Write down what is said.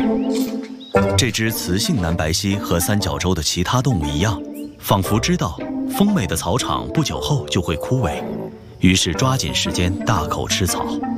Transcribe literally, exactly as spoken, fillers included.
这只雌性南白犀和三角洲的其他动物一样，仿佛知道丰美的草场不久后就会枯萎，于是抓紧时间大口吃草。